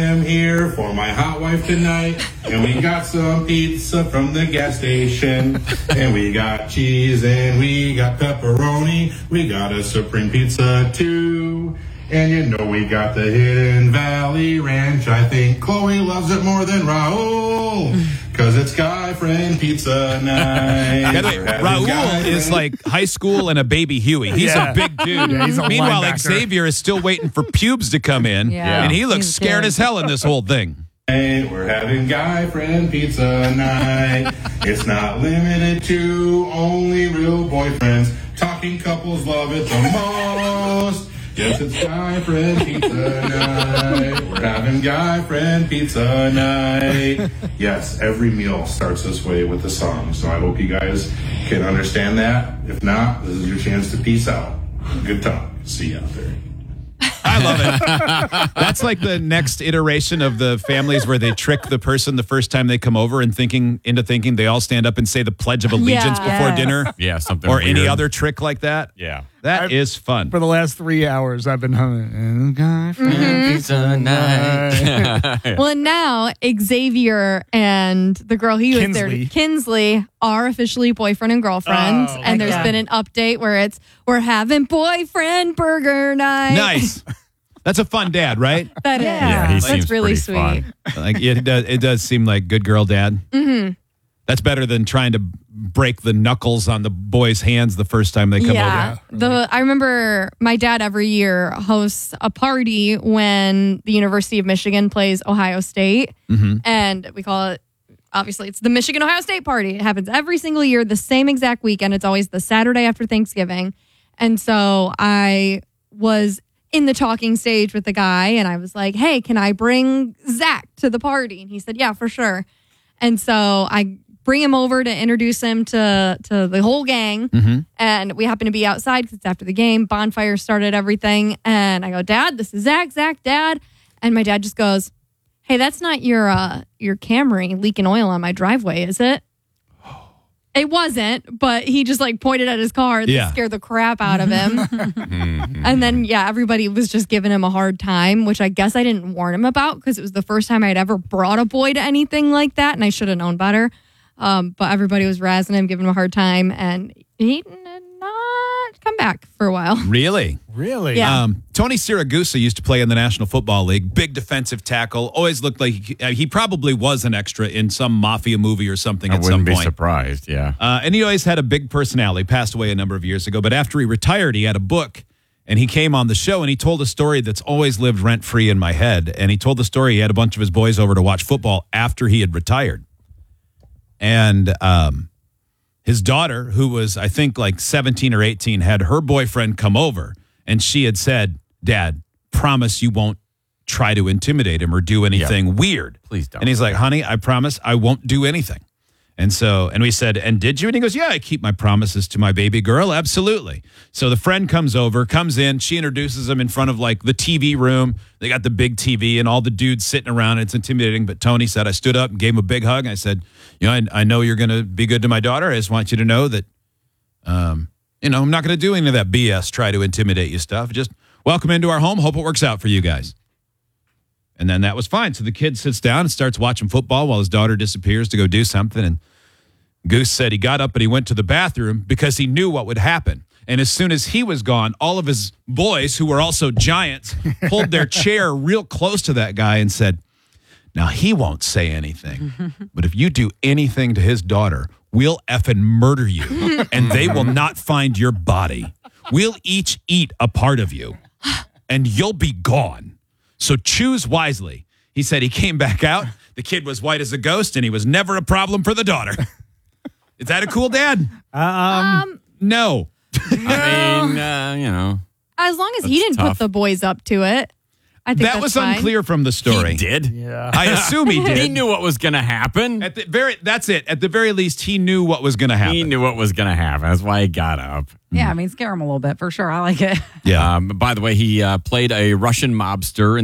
I'm here for my hot wife tonight, and we got some pizza from the gas station, and we got cheese and we got pepperoni. We got a Supreme Pizza too, and you know we got the Hidden Valley Ranch. I think Chloe loves it more than Raul, because it's guy friend pizza night. Raul is like high school and a baby Huey. He's a big dude. Yeah, he's a Meanwhile, linebacker. Xavier is still waiting for pubes to come in, and he looks scared as hell in this whole thing. Hey, we're having guy friend pizza night. It's not limited to only real boyfriends. Talking couples love it the most. Yes, it's guy friend pizza night. We're having guy friend pizza night. Yes, every meal starts this way with the song. So I hope you guys can understand that. If not, this is your chance to peace out. Good talk. See you out there. I love it. That's like the next iteration of the families where they trick the person the first time they come over and thinking they all stand up and say the Pledge of Allegiance before dinner. Yeah, something or weird. any other trick like that. Yeah. That is fun. For the last 3 hours, I've been humming. Guy friend Pizza night. Well, and now Xavier and the girl he was there, Kinsley. Kinsley, are officially boyfriend and girlfriend. Oh, and there's been an update where we're having boyfriend burger night. Nice. That's a fun dad, right? That is. Yeah, he That's seems really pretty sweet. fun. Like it does seem like good girl dad. Mm-hmm. That's better than trying to break the knuckles on the boys' hands the first time they come over. I remember my dad every year hosts a party when the University of Michigan plays Ohio State. Mm-hmm. And we call it, obviously, it's the Michigan Ohio State party. It happens every single year, the same exact weekend. It's always the Saturday after Thanksgiving. And so I was in the talking stage with the guy, and I was like, hey, can I bring Zach to the party? And he said, yeah, for sure. And so I bring him over to introduce him to the whole gang. Mm-hmm. And we happen to be outside because it's after the game. Bonfire started, everything. And I go, Dad, this is Zach, Dad. And my dad just goes, hey, that's not your Camry leaking oil on my driveway, is it? It wasn't, but he just like pointed at his car and scared the crap out of him. And then, everybody was just giving him a hard time, which I guess I didn't warn him about because it was the first time I'd ever brought a boy to anything like that, and I should have known better. But everybody was razzing him, giving him a hard time, and he did not come back for a while. Really? Really? Yeah. Tony Siragusa used to play in the National Football League. Big defensive tackle. Always looked like he probably was an extra in some mafia movie or something at some wouldn't be point. surprised, yeah. And he always had a big personality. Passed away a number of years ago. But after he retired, he had a book. And he came on the show and he told a story that's always lived rent-free in my head. And he told the story he had a bunch of his boys over to watch football after he had retired. And his daughter, who was, I think, like 17 or 18, had her boyfriend come over. And she had said, Dad, promise you won't try to intimidate him or do anything weird. Please don't. And he's like, honey, I promise I won't do anything. And we said, and did you? And he goes, yeah, I keep my promises to my baby girl. Absolutely. So the friend comes in. She introduces him in front of like the TV room. They got the big TV and all the dudes sitting around. It's intimidating. But Tony said, I stood up and gave him a big hug. I said, I know you're going to be good to my daughter. I just want you to know that, I'm not going to do any of that BS, try to intimidate you stuff. Just welcome into our home. Hope it works out for you guys. And then that was fine. So the kid sits down and starts watching football while his daughter disappears to go do something. And Goose said he got up and he went to the bathroom because he knew what would happen. And as soon as he was gone, all of his boys, who were also giants, pulled their chair real close to that guy and said, now he won't say anything, but if you do anything to his daughter, we'll effing murder you and they will not find your body. We'll each eat a part of you and you'll be gone. So choose wisely. He said he came back out. The kid was white as a ghost and he was never a problem for the daughter. Is that a cool dad? No. I mean, As long as he That's didn't tough. put the boys up to it. I think That that's was fine. unclear from the story. he did. Yeah. I assume he did. He knew what was going to happen. That's it. At the very least, he knew what was going to happen. He knew what was going to happen. That's why he got up. Yeah, I mean, scare him a little bit for sure. I like it. Yeah. By the way, he played a Russian mobster in